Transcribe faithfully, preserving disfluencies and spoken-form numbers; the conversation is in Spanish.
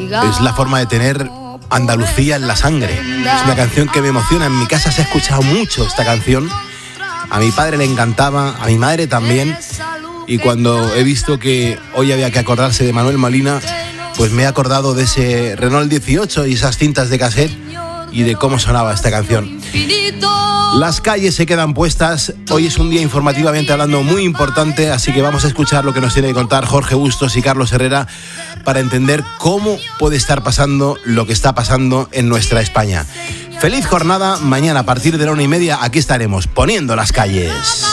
es la forma de tener Andalucía en la sangre. Es una canción que me emociona. En mi casa se ha escuchado mucho esta canción. A mi padre le encantaba, a mi madre también. Y cuando he visto que hoy había que acordarse de Manuel Molina, pues me he acordado de ese Renault dieciocho y esas cintas de cassette y de cómo sonaba esta canción. Las calles se quedan puestas. Hoy es un día informativamente hablando muy importante, así que vamos a escuchar lo que nos tiene que contar Jorge Bustos y Carlos Herrera para entender cómo puede estar pasando lo que está pasando en nuestra España. Feliz jornada. Mañana a partir de la una y media aquí estaremos poniendo las calles.